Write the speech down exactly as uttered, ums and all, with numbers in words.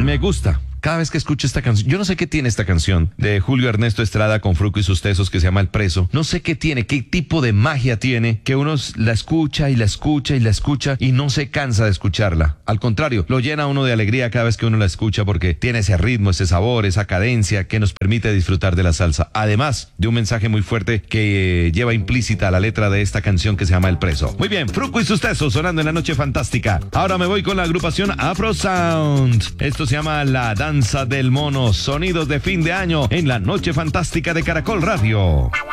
Me gusta. Cada vez que escucho esta canción, yo no sé qué tiene esta canción de Julio Ernesto Estrada con Fruco y sus tesos que se llama El Preso. No sé qué tiene, qué tipo de magia tiene, que uno la escucha y la escucha y la escucha y no se cansa de escucharla. Al contrario, lo llena a uno de alegría cada vez que uno la escucha porque tiene ese ritmo, ese sabor, esa cadencia que nos permite disfrutar de la salsa. Además de un mensaje muy fuerte que eh, lleva implícita la letra de esta canción que se llama El Preso. Muy bien, Fruco y sus tesos sonando en la noche fantástica. Ahora me voy con la agrupación Afro Sound. Esto se llama La Danza del Mono, sonidos de fin de año en la noche fantástica de Caracol Radio.